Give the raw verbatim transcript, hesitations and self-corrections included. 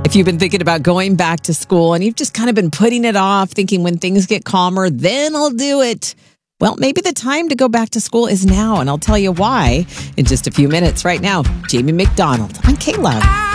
If you've been thinking about going back to school and you've just kind of been putting it off, thinking when things get calmer, then I'll do it. Well, maybe the time to go back to school is now, and I'll tell you why in just a few minutes. Right now, Jamie McDonald on K-Love.